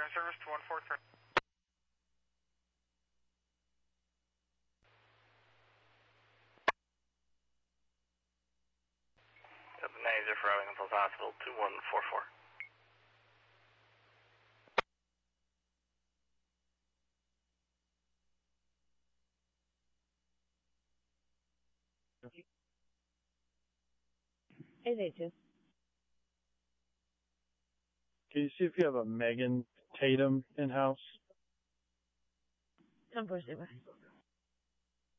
you're in service to 143. Naser for Ellington Falls Hospital 2144. Hey, they too. Can you see if you have a Megan Tatum in-house? 10-4,